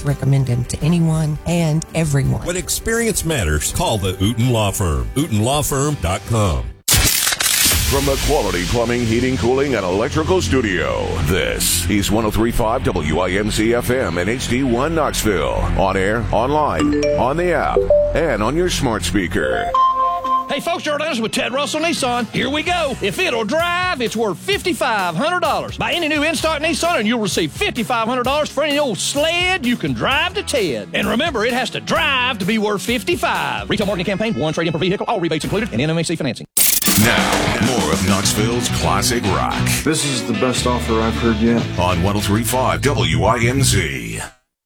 always recommend him to anyone and everyone. When experience matters, call the Uten Law Firm. UtenLawFirm.com. From the Quality Plumbing, Heating, Cooling, and Electrical Studio, this is 103.5 WIMZ FM and HD1 Knoxville. On air, online, on the app, and on your smart speaker. Hey folks, Gerald Anderson with Ted Russell Nissan. Here we go. If it'll drive, it's worth $5,500. Buy any new in-stock Nissan and you'll receive $5,500 for any old sled you can drive to Ted. And remember, it has to drive to be worth $55,000. Retail marketing campaign, one trade-in per vehicle, all rebates included, and NMAC financing. Now, more of Knoxville's classic rock. This is the best offer I've heard yet. On 103.5 WIMZ.